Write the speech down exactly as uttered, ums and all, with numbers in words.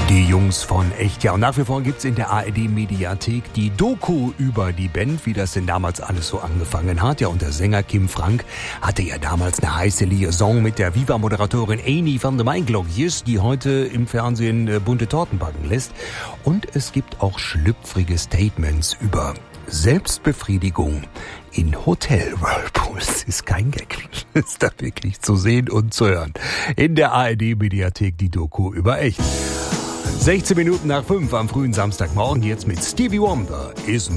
Die Jungs von Echt. Ja, und nach wie vor gibt's in der A R D-Mediathek die Doku über die Band, wie das denn damals alles so angefangen hat. Ja, und der Sänger Kim Frank hatte ja damals eine heiße Liaison mit der Viva-Moderatorin Amy van der Maiglokjes, die heute im Fernsehen äh, bunte Torten backen lässt. Und es gibt auch schlüpfrige Statements über Selbstbefriedigung in Hotel-Whirlpools. Ist kein Gag. Ist da wirklich zu sehen und zu hören. In der A R D-Mediathek die Doku über Echt. sechzehn Minuten nach fünf am frühen Samstagmorgen, jetzt mit Stevie Wonder. Ist